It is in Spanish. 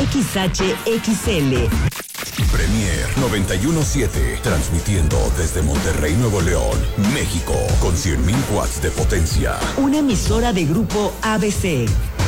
XHXL. Premier 91.7, transmitiendo desde Monterrey, Nuevo León, México, con 100.000 watts de potencia. Una emisora de Grupo ABC.